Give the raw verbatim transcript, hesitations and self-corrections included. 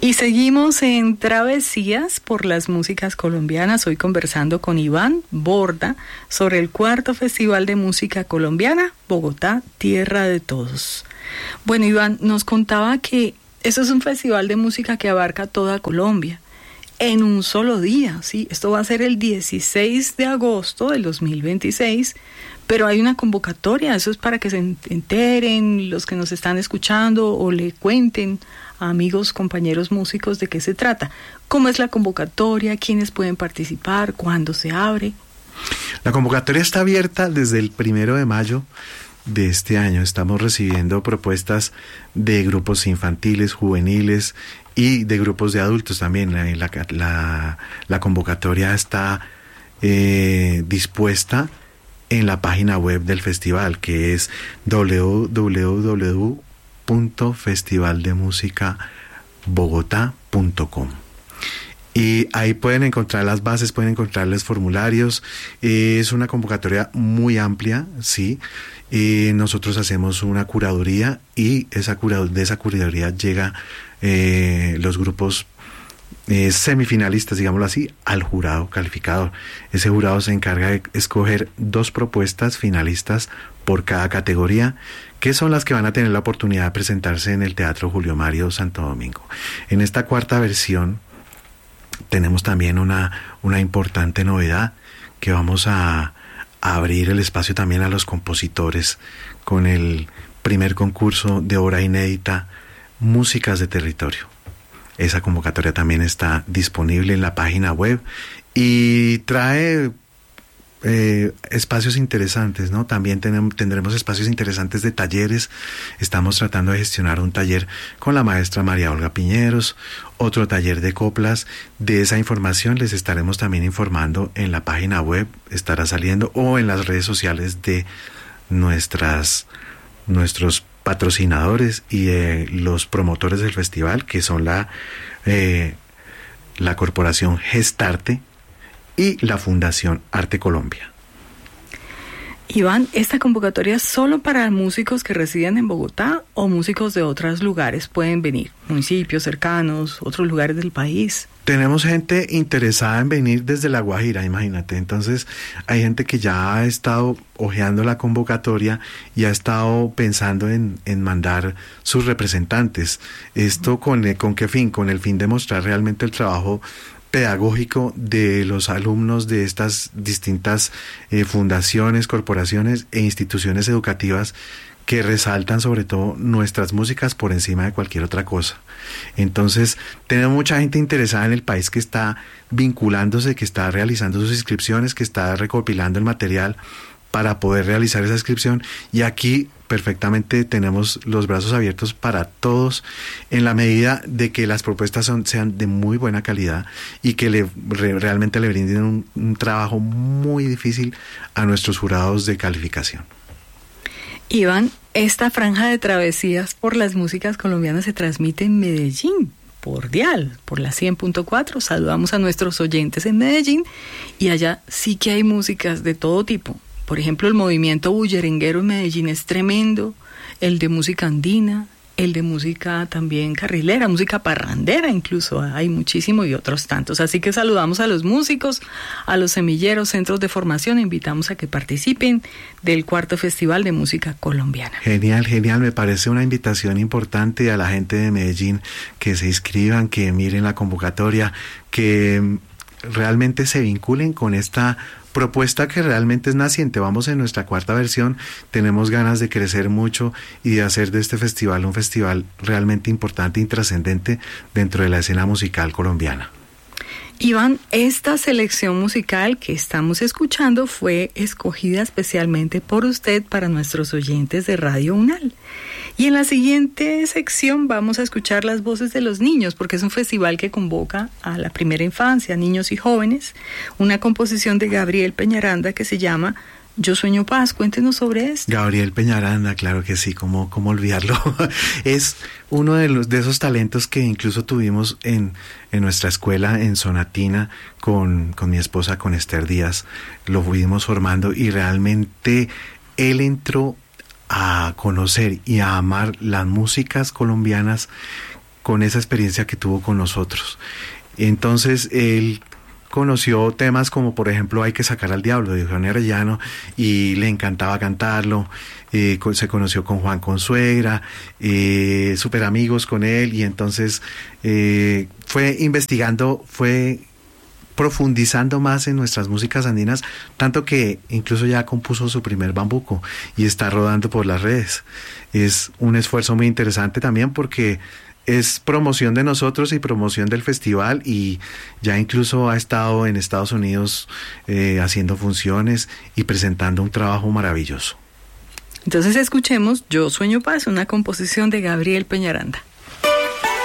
Y seguimos en Travesías por las músicas colombianas, hoy conversando con Iván Borda sobre el cuarto Festival de Música Colombiana, Bogotá, Tierra de Todos. Bueno, Iván, nos contaba que eso es un festival de música que abarca toda Colombia en un solo día, ¿sí? Esto va a ser el dieciséis de agosto del dos mil veintiséis, pero hay una convocatoria, eso es para que se enteren los que nos están escuchando o le cuenten a amigos, compañeros músicos de qué se trata. ¿Cómo es la convocatoria? ¿Quiénes pueden participar? ¿Cuándo se abre? La convocatoria está abierta desde el primero de mayo de este año. Estamos recibiendo propuestas de grupos infantiles, juveniles y de grupos de adultos también. La, la, la, la convocatoria está eh, dispuesta en la página web del festival, que es doble u doble u doble u punto festival de música bogotá punto com. Y ahí pueden encontrar las bases, pueden encontrar los formularios. Eh, es una convocatoria muy amplia, sí. Eh, nosotros hacemos una curaduría y esa cura, de esa curaduría llega eh, los grupos eh, semifinalistas, digámoslo así, al jurado calificador. Ese jurado se encarga de escoger dos propuestas finalistas por cada categoría, que son las que van a tener la oportunidad de presentarse en el Teatro Julio Mario Santo Domingo. En esta cuarta versión tenemos también una, una importante novedad, que vamos a, a abrir el espacio también a los compositores con el primer concurso de obra inédita, Músicas de Territorio. Esa convocatoria también está disponible en la página web y trae Eh, espacios interesantes, ¿no? También tenemos, tendremos espacios interesantes de talleres. Estamos tratando de gestionar un taller con la maestra María Olga Piñeros, otro taller de coplas. De esa información les estaremos también informando en la página web, estará saliendo, o en las redes sociales de nuestras nuestros patrocinadores y de los promotores del festival, que son la eh, la corporación Gestarte y la Fundación Arte Colombia. Iván, ¿esta convocatoria es solo para músicos que residen en Bogotá o músicos de otros lugares pueden venir? Municipios cercanos, otros lugares del país. Tenemos gente interesada en venir desde La Guajira, imagínate. Entonces hay gente que ya ha estado hojeando la convocatoria y ha estado pensando en, en mandar sus representantes. ¿Esto con, con qué fin? Con el fin de mostrar realmente el trabajo pedagógico de los alumnos de estas distintas eh, fundaciones, corporaciones e instituciones educativas que resaltan sobre todo nuestras músicas por encima de cualquier otra cosa. Entonces, tenemos mucha gente interesada en el país que está vinculándose, que está realizando sus inscripciones, que está recopilando el material para poder realizar esa inscripción, y aquí perfectamente tenemos los brazos abiertos para todos en la medida de que las propuestas son, sean de muy buena calidad y que le, re, realmente le brinden un, un trabajo muy difícil a nuestros jurados de calificación. Iván, esta franja de Travesías por las músicas colombianas se transmite en Medellín, por Dial, por la cien punto cuatro. Saludamos a nuestros oyentes en Medellín, y allá sí que hay músicas de todo tipo. Por ejemplo, el movimiento bullerenguero en Medellín es tremendo, el de música andina, el de música también carrilera, música parrandera incluso, hay muchísimo, y otros tantos. Así que saludamos a los músicos, a los semilleros, centros de formación, e invitamos a que participen del cuarto Festival de Música Colombiana. Genial, genial, me parece una invitación importante a la gente de Medellín que se inscriban, que miren la convocatoria, que realmente se vinculen con esta propuesta que realmente es naciente. Vamos en nuestra cuarta versión, tenemos ganas de crecer mucho y de hacer de este festival un festival realmente importante y trascendente dentro de la escena musical colombiana. Iván, esta selección musical que estamos escuchando fue escogida especialmente por usted para nuestros oyentes de Radio UNAL. Y en la siguiente sección vamos a escuchar las voces de los niños, porque es un festival que convoca a la primera infancia, niños y jóvenes. Una composición de Gabriel Peñaranda que se llama Yo Sueño Paz. Cuéntenos sobre esto. Gabriel Peñaranda, claro que sí, cómo, cómo olvidarlo. Es uno de los de esos talentos que incluso tuvimos en, en nuestra escuela en Sonatina con, con mi esposa, con Esther Díaz. Lo fuimos formando y realmente él entró a conocer y a amar las músicas colombianas con esa experiencia que tuvo con nosotros. Entonces él conoció temas como por ejemplo Hay que sacar al diablo de Eugenio Arellano y le encantaba cantarlo. Eh, se conoció con Juan Consuegra, eh, súper amigos con él, y entonces eh, fue investigando, fue profundizando más en nuestras músicas andinas, tanto que incluso ya compuso su primer bambuco y está rodando por las redes. Es un esfuerzo muy interesante también porque es promoción de nosotros y promoción del festival, y ya incluso ha estado en Estados Unidos eh, haciendo funciones y presentando un trabajo maravilloso. Entonces escuchemos Yo Sueño Paz, una composición de Gabriel Peñaranda.